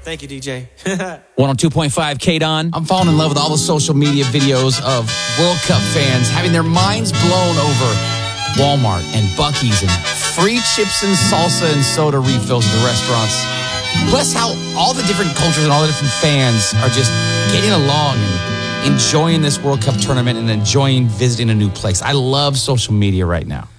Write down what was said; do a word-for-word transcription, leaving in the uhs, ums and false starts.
Thank you, D J. one oh two point five K-Don. I'm falling in love with all the social media videos of World Cup fans having their minds blown over Walmart and Buc-ee's and free chips and salsa and soda refills at the restaurants. Plus how all the different cultures and all the different fans are just getting along and enjoying this World Cup tournament and enjoying visiting a new place. I love social media right now.